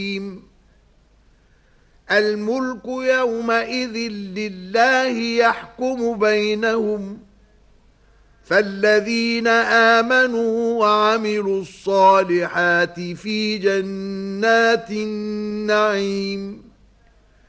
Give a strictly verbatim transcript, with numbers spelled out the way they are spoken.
الملك يومئذ لله يحكم بينهم فالذين آمنوا وعملوا الصالحات في جنات النعيم